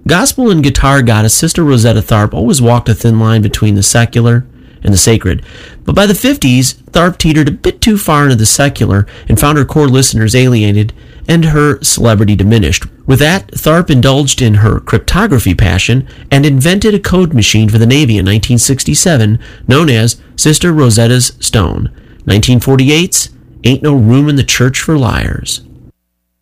Gospel and guitar goddess Sister Rosetta Tharpe always walked a thin line between the secular and the sacred. But by the 50s, Tharpe teetered a bit too far into the secular and found her core listeners alienated and her celebrity diminished. With that, Tharpe indulged in her cryptography passion and invented a code machine for the Navy in 1967 known as Sister Rosetta's Stone. 1948's Ain't No Room in the Church for Liars.